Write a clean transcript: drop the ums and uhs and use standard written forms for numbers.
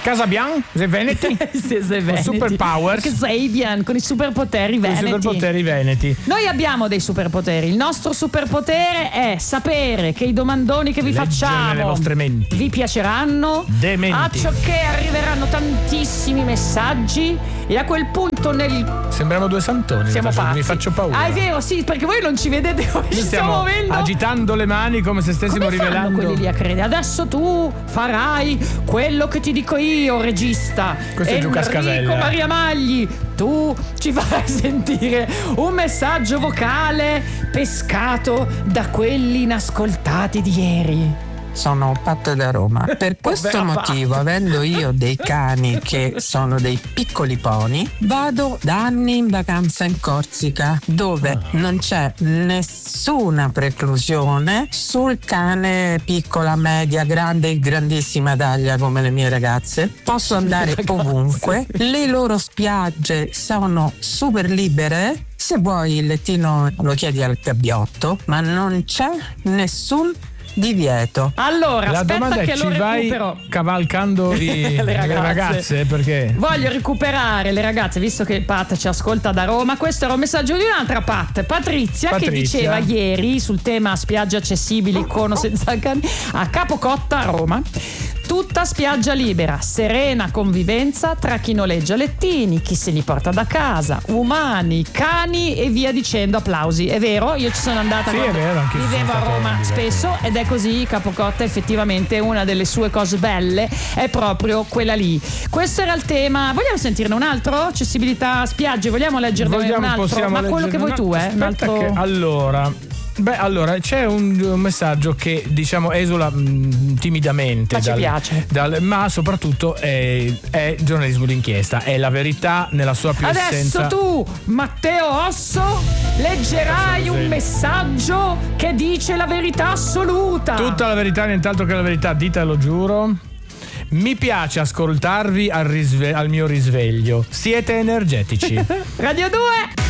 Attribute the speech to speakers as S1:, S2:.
S1: Casabian, sei veneti?
S2: Sì, sei veneti.
S1: Super powers.
S2: Perché sei Bian, con i superpoteri veneti.
S1: Con i superpoteri veneti.
S2: Noi abbiamo dei superpoteri. Il nostro superpotere è sapere che i domandoni che vi
S1: Leggere
S2: facciamo
S1: nelle vostre menti.
S2: vi piaceranno.
S1: Dementi.
S2: A ciò che arriveranno tantissimi messaggi e a quel punto
S1: Sembriamo due santoni.
S2: siamo pazzi.
S1: Mi faccio paura.
S2: Ah, è vero, sì, perché voi non ci vedete come ci stiamo muovendo.
S1: Agitando le mani come se stessimo
S2: Come fanno
S1: rivelando.
S2: quelli lì a credere? Adesso tu farai quello che ti dico io, regista.
S1: Questo è Giuca
S2: Enrico
S1: Scasella.
S2: Maria Magli, tu ci farai sentire un messaggio vocale pescato da quelli inascoltati di ieri.
S3: Sono Pat da Roma. Per questo motivo, avendo io dei cani che sono dei piccoli pony, vado da anni in vacanza in Corsica, dove non c'è nessuna preclusione sul cane piccola, media, grande, grandissima taglia come le mie ragazze. Posso andare ovunque, le loro spiagge sono super libere. Se vuoi il lettino lo chiedi al gabbiotto, ma non c'è nessun divieto.
S2: Allora,
S1: La
S2: aspetta
S1: domanda
S2: che
S1: è:
S2: lo
S1: ci vai
S2: recupero.
S1: cavalcando le ragazze? Perché?
S2: Voglio recuperare le ragazze, visto che Pat ci ascolta da Roma. Questo era un messaggio di un'altra Pat, Patrizia, che diceva ieri sul tema spiagge accessibili con o senza cani a Capocotta, Roma. Tutta spiaggia libera, serena convivenza tra chi noleggia lettini, chi se li porta da casa, umani, cani e via dicendo. Applausi. È vero, io ci sono andata
S1: Sì, è vero, anche io ci
S2: vivevo
S1: sono
S2: a
S1: stato
S2: Roma spesso ed è così. Capocotta effettivamente una delle sue cose belle è proprio quella lì. Questo era il tema. Vogliamo sentirne un altro? Accessibilità spiagge, vogliamo leggerne un altro? Ma quello che vuoi tu, un altro.
S1: Allora c'è un messaggio che diciamo esula timidamente,
S2: ma ci piace,
S1: ma soprattutto è giornalismo d'inchiesta, è la verità nella sua più essenza.
S2: Adesso tu, Matteo Osso, leggerai un messaggio che dice la verità assoluta.
S1: Tutta la verità, nient'altro che la verità, ditelo, giuro. Mi piace ascoltarvi al mio risveglio. Siete energetici.
S2: Radio 2.